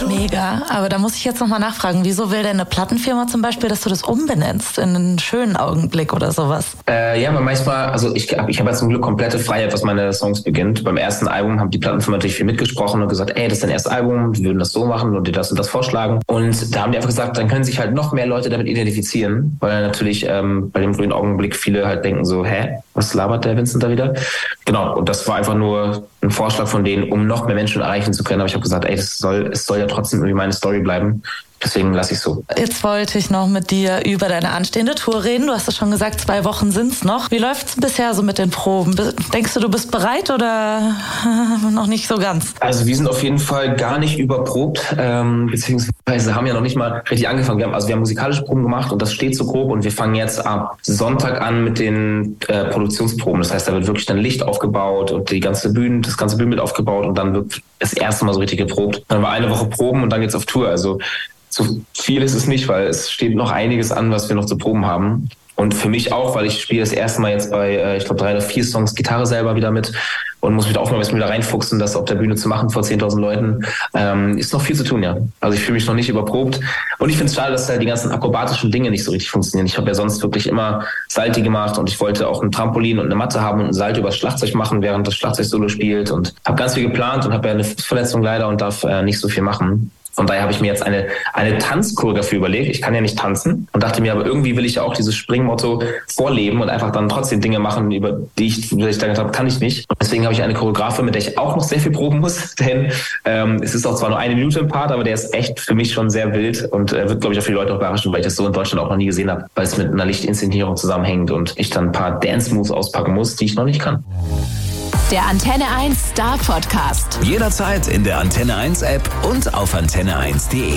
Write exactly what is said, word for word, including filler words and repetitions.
Mega, aber da muss ich jetzt nochmal nachfragen, wieso will denn eine Plattenfirma zum Beispiel, dass du das umbenennst in einen schönen Augenblick oder sowas? Äh, ja, aber manchmal, also ich, ich habe ja zum Glück komplette Freiheit, was meine Songs beginnt. Beim ersten Album haben die Plattenfirma natürlich viel mitgesprochen und gesagt, ey, das ist dein erstes Album, wir würden das so machen und dir das und das vorschlagen. Und da haben die einfach gesagt, dann können sich halt noch mehr Leute damit identifizieren, weil natürlich ähm, bei dem grünen Augenblick viele halt denken so, hä, was labert der Vincent da wieder? Genau, und das war einfach nur ein Vorschlag von denen, um noch mehr Menschen erreichen zu können. Aber ich habe gesagt, ey, das soll, es soll ja trotzdem irgendwie meine Story bleiben. Deswegen lasse ich es so. Jetzt wollte ich noch mit dir über deine anstehende Tour reden. Du hast es schon gesagt, zwei Wochen sind's noch. Wie läuft's bisher so mit den Proben? Denkst du, du bist bereit oder noch nicht so ganz? Also wir sind auf jeden Fall gar nicht überprobt, ähm, beziehungsweise haben ja noch nicht mal richtig angefangen. Wir haben, also wir haben musikalische Proben gemacht und das steht so grob und wir fangen jetzt ab Sonntag an mit den äh, Produktionsproben. Das heißt, da wird wirklich dann Licht aufgebaut und die ganze Bühne, das ganze Bühnenbild aufgebaut und dann wird das erste Mal so richtig geprobt. Dann war eine Woche Proben und dann geht's auf Tour. Also zu viel ist es nicht, weil es steht noch einiges an, was wir noch zu proben haben. Und für mich auch, weil ich spiele das erste Mal jetzt bei, äh, ich glaube, drei oder vier Songs Gitarre selber wieder mit und muss mich auch mal ein bisschen wieder reinfuchsen, das auf der Bühne zu machen vor zehntausend Leuten. Ähm, ist noch viel zu tun, ja. Also ich fühle mich noch nicht überprobt. Und ich finde es schade, dass halt die ganzen akrobatischen Dinge nicht so richtig funktionieren. Ich habe ja sonst wirklich immer Salti gemacht und ich wollte auch ein Trampolin und eine Matte haben und ein Salto über das Schlagzeug machen, während das Schlagzeug solo spielt. Und habe ganz viel geplant und habe ja eine Fußverletzung leider und darf äh, nicht so viel machen. Von daher habe ich mir jetzt eine, eine Tanzchoreografie überlegt. Ich kann ja nicht tanzen und dachte mir, aber irgendwie will ich ja auch dieses Springmotto vorleben und einfach dann trotzdem Dinge machen, über die ich, die ich dann gedacht habe, kann ich nicht. Und deswegen habe ich eine Choreografie, mit der ich auch noch sehr viel proben muss, denn ähm, es ist auch zwar nur eine Minute im Part, aber der ist echt für mich schon sehr wild und äh, wird, glaube ich, auch viele Leute auch überraschen, weil ich das so in Deutschland auch noch nie gesehen habe, weil es mit einer Lichtinszenierung zusammenhängt und ich dann ein paar Dance-Moves auspacken muss, die ich noch nicht kann. Der Antenne eins Star Podcast. Jederzeit in der Antenne eins App und auf antenne eins punkt de.